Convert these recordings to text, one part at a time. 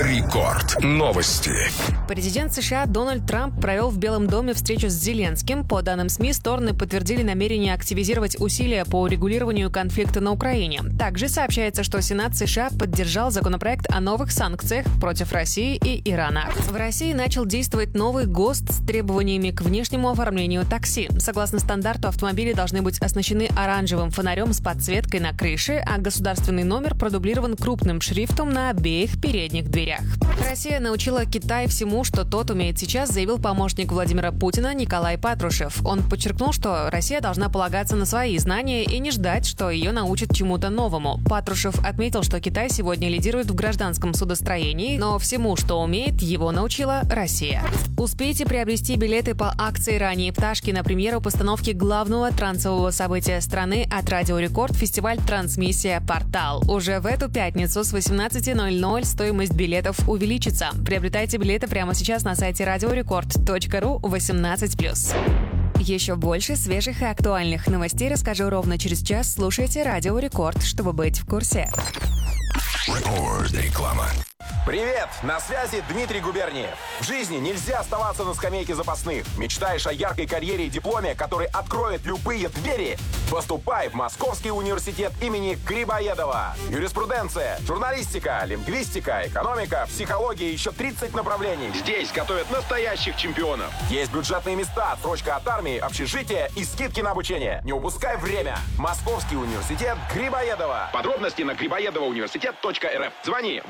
Рекорд. Новости. Президент США Дональд Трамп провел в Белом доме встречу с Зеленским. По данным СМИ, стороны подтвердили намерение активизировать усилия по урегулированию конфликта на Украине. Также сообщается, что Сенат США поддержал законопроект о новых санкциях против России и Ирана. В России начал действовать новый ГОСТ с требованиями к внешнему оформлению такси. Согласно стандарту, автомобили должны быть оснащены оранжевым фонарем с подсветкой на крыше, а государственный номер продублирован крупным шрифтом на обеих передних дверях. Россия научила Китай всему, что тот умеет сейчас, заявил помощник Владимира Путина Николай Патрушев. Он подчеркнул, что Россия должна полагаться на свои знания и не ждать, что ее научат чему-то новому. Патрушев отметил, что Китай сегодня лидирует в гражданском судостроении, но всему, что умеет, его научила Россия. Успейте приобрести билеты по акции «Ранние пташки» на премьеру постановки главного трансового события страны от Радио Рекорд фестиваль «Трансмиссия. Портал». Уже в эту пятницу с 18:00 стоимость билетов увеличится. Приобретайте билеты прямо сейчас на сайте radiorecord.ru 18+. Еще больше свежих и актуальных новостей расскажу ровно через час. Слушайте Радио Рекорд, чтобы быть в курсе. Реклама. Привет! На связи Дмитрий Губерниев. В жизни нельзя оставаться на скамейке запасных. Мечтаешь о яркой карьере и дипломе, который откроет любые двери? Поступай в Московский университет имени Грибоедова. Юриспруденция, журналистика, лингвистика, экономика, психология и еще 30 направлений. Здесь готовят настоящих чемпионов. Есть бюджетные места, отсрочка от армии, общежитие и скидки на обучение. Не упускай время. Московский университет Грибоедова. Подробности на грибоедовауниверситет.рф. Звони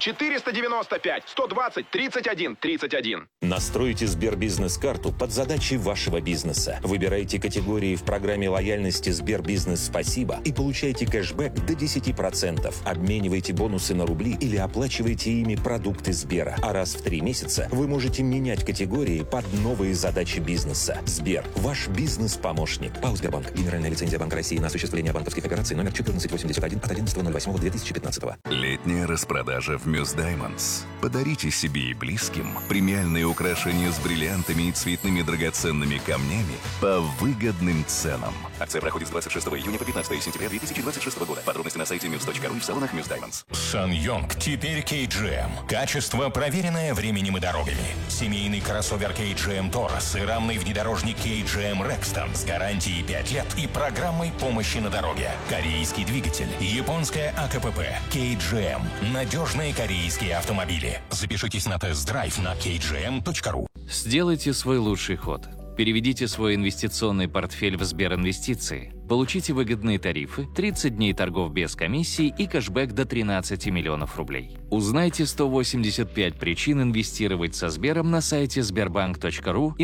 8-495-120-31-31. Настройте Сбербизнес-карту под задачи вашего бизнеса. Выбирайте категории в программе лояльности Сбербизнес «Спасибо» и получайте кэшбэк до 10%. Обменивайте бонусы на рубли или оплачивайте ими продукты Сбера. А раз в 3 месяца вы можете менять категории под новые задачи бизнеса. Сбер – ваш бизнес-помощник. ПАО «Сбербанк». Генеральная лицензия Банка России на осуществление банковских операций номер 1481 от 11.08.2015. Летняя распродажа в Мюс Даймондс. Подарите себе и близким премиальные украшения с бриллиантами и цветными драгоценными камнями по выгодным ценам. Акция проходит с 26 июня по 15 сентября 2026 года. Подробности на сайте muse.ru и в салонах Мюс Даймондс. SsangYong теперь KGM. Качество, проверенное временем и дорогами. Семейный кроссовер KGM Taurus и рамный внедорожник KGM Rexton с гарантией 5 лет и программой помощи на дороге. Корейский двигатель, японская АКПП, KGM. Надежные корейские автомобили. Запишитесь на тест-драйв на kgm.ru. Сделайте свой лучший ход. Переведите свой инвестиционный портфель в Сберинвестиции. Получите выгодные тарифы, 30 дней торгов без комиссий и кэшбэк до 13 миллионов рублей. Узнайте 185 причин инвестировать со Сбером на сайте sberbank.ru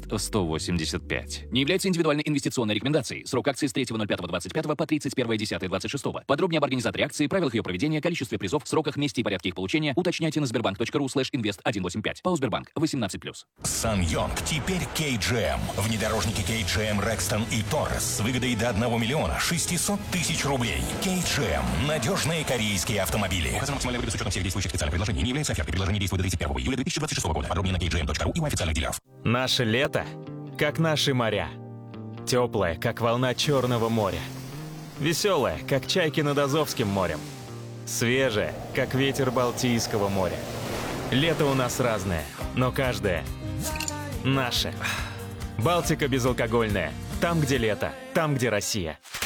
Инвест185. Не является индивидуальной инвестиционной рекомендацией. Срок акции с 3.05.25 по 31.10.26. Подробнее об организаторе акции, правилах ее проведения, количестве призов, сроках, месте и порядке их получения уточняйте на sberbank.ru/invest185. ПАО «Сбербанк». 18+. SsangYong теперь KGM. Внедорожники KGM Rexton и Taurus с выгодой до 1 миллиона 600 тысяч рублей. KGM. Надежные корейские автомобили. Указано максимальная выгода с учетом всех действующих специальных предложений. Не является офертой. Предложение действует до 31 июля 2026 года. Подробнее на kgm.ru и у официальных дилеров. Наше лето, как наши моря. Теплое, как волна Черного моря. Веселое, как чайки над Азовским морем. Свежее, как ветер Балтийского моря. Лето у нас разное, но каждое наше. Балтика безалкогольная. Там, где лето, там, где Россия.